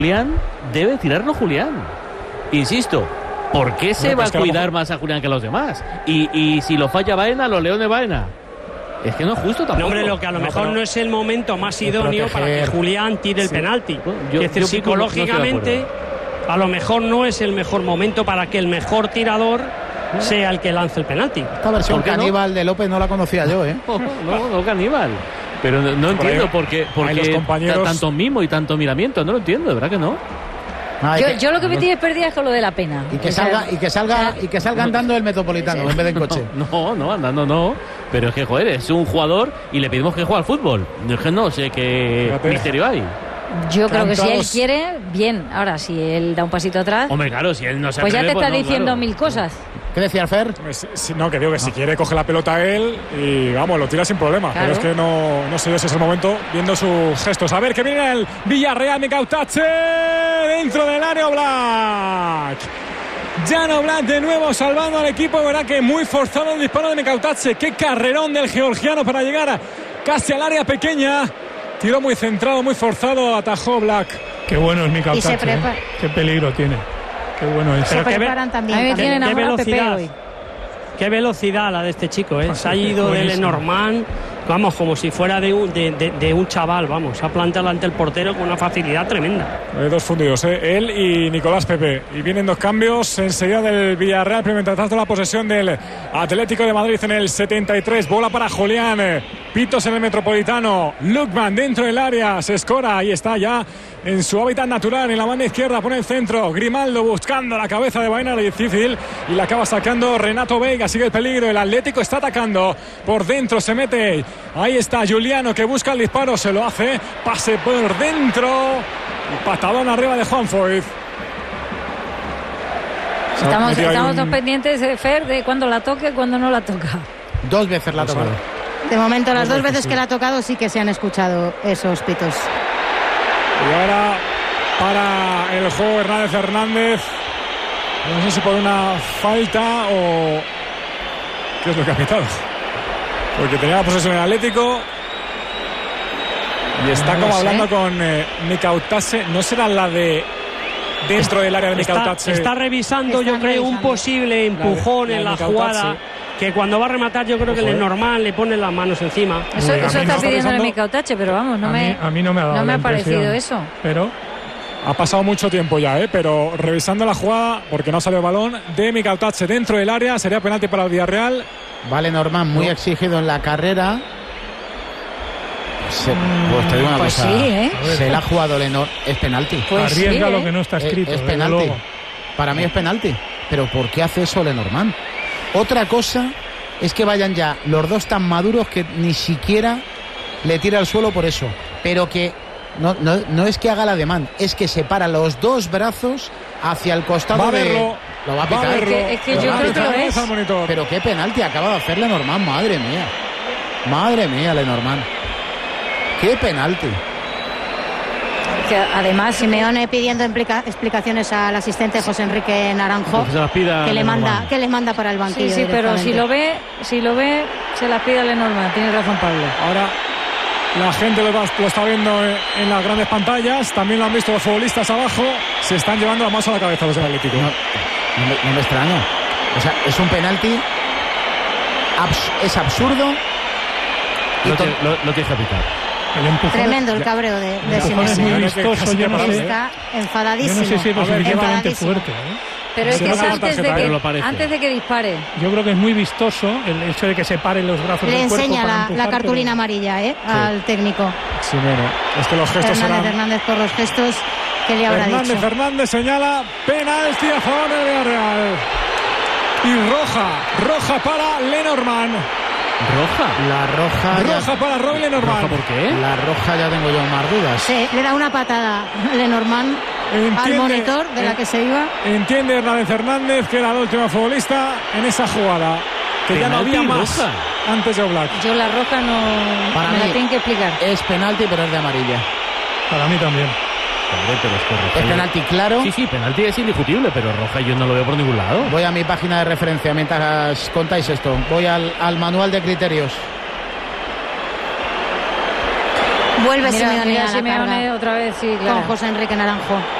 Julián, debe tirarlo Julián. Insisto, ¿por qué se va a cuidar más a Julián que a los demás? Y si lo falla Baena, los Leones Baena. Es que no es justo tampoco. No, hombre, lo que a lo mejor no es el momento más idóneo para que Julián tire el penalti. Es decir, psicológicamente, a lo mejor no es el mejor momento para que el mejor tirador sea el que lance el penalti. Esta versión caníbal de López no la conocía yo, ¿eh? No caníbal. Pero no entiendo por qué tanto mimo y tanto miramiento. No lo entiendo, de verdad que no. Yo lo que me tienes perdida es con lo de la pena. Y que salga andando el Metropolitano en vez de en coche. No, andando no. Pero es que, joder, es un jugador y le pedimos que juegue al fútbol. Es que no sé qué misterio hay. Yo creo que si él quiere, bien. Ahora, si él da un pasito atrás... Hombre, claro, si él no se pues atreve, ya te está diciendo mil cosas. ¿Qué decía el Fer? Que digo que si quiere coge la pelota él y vamos, lo tira sin problema. Claro. Pero es que no sé si es el momento viendo sus gestos. A ver, que viene el Villarreal, Mikautache dentro del área Black. Jan Oblak de nuevo salvando al equipo. Verá que muy forzado el disparo de Mikautache. Qué carrerón del georgiano para llegar casi al área pequeña. Tiró muy centrado, muy forzado, atajó Black. Qué bueno es Mikautache, qué peligro tiene. Qué bueno es. Se preparan también. Qué velocidad. Qué velocidad la de este chico, ¿eh? Se ha ido de Lenormand, vamos, como si fuera de un chaval, vamos. Se ha plantado ante el portero con una facilidad tremenda. Dos fundidos, él y Nicolás Pepe. Y vienen dos cambios enseguida del Villarreal. Mientras tanto, la posesión del Atlético de Madrid en el 73. Bola para Julián. Pitos en el Metropolitano. Lukman dentro del área. Se escora. Ahí está ya en su hábitat natural. En la banda izquierda pone el centro. Grimaldo buscando la cabeza de Baena. Difícil. Y la acaba sacando Renato Veiga. Sigue el peligro. El Atlético está atacando. Por dentro se mete. Ahí está Juliano que busca el disparo. Se lo hace. Pase por dentro. Patadón arriba de Juan Foyt. Estamos todos pendientes, Fer, de cuándo la toque y cuándo no la toca. 2 veces la ha tocado. De momento, las 2 veces que la ha tocado sí que se han escuchado esos pitos. Y ahora para el juego Hernández. No sé si por una falta o qué es lo que ha pitado. Porque tenía la posesión el Atlético. Y está como hablando con Mikautache. ¿No será la de dentro del área de Mikautache? Está revisando, yo creo, un posible empujón en la jugada. Que cuando va a rematar, yo creo que Lenormand le pone las manos encima. Eso está pidiendo el Mikautache, pero vamos, a mí no me ha dado. No me ha parecido eso. Pero ha pasado mucho tiempo ya, pero revisando la jugada, porque no salió el balón de Mikautache dentro del área, sería penalti para el Villarreal. Vale, Lenormand muy exigido en la carrera. Pues te digo una cosa, sí, se la ha jugado Lenormand. Es penalti. Pues arriesga lo que no está escrito. Es penalti. Para mí es penalti. Pero ¿por qué hace eso Lenormand? Otra cosa es que vayan ya los dos tan maduros que ni siquiera le tira al suelo por eso. Pero que no es que haga la demanda, es que separa los dos brazos hacia el costado. Va a verlo. Lo va a pitar. Es que yo creo que lo es. Pero qué penalti acaba de hacer Lenormand, madre mía. Madre mía, Lenormand. Qué penalti. Que además Simeone pidiendo explicaciones al asistente José Enrique Naranjo, que le manda para el banquillo. Sí, pero si lo ve, se las pide a Lenormand. Tiene razón Pablo. Ahora la gente lo está viendo en las grandes pantallas. También lo han visto los futbolistas abajo. Se están llevando la mano a la cabeza los del Atlético. No me extraña. O sea, es un penalti. Es absurdo. Lo tienes que pitar. Tremendo el cabreo de Simeone. Es muy vistoso, yo no sé. Está enfadadísimo. Yo no sé si es lo suficientemente fuerte. Pero es que es antes de que dispare. Yo creo que es muy vistoso el hecho de que separe los brazos Le del cuerpo. Le enseña para empujar, la cartulina amarilla al técnico. Simeone. Es que los gestos Hernández por los gestos que le habrá dicho. Fernández señala penalti a favor del Villarreal. Y roja para Lenormand. ¿Roja para Robin Lenormand. ¿Por qué? La roja ya tengo yo más dudas. Sí, le da una patada Lenormand al monitor de la que se iba. Entiende Hernández que era la última futbolista en esa jugada. Que ya no había más antes de Oblak. Yo la roja no para me mí la tienen que explicar. Es penalti, pero es de amarilla. Para mí también. Es penalti claro. Sí, penalti es indiscutible, pero roja yo no lo veo por ningún lado. Voy a mi página de referencia mientras contáis esto. Voy al manual de criterios. Vuelve Simeone a la Simeone carga. otra vez, sí, claro. Con José Enrique Naranjo.